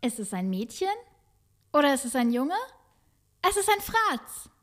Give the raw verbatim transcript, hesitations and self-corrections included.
Ist es ein Mädchen? Oder ist es ein Junge? Es ist ein Fratz.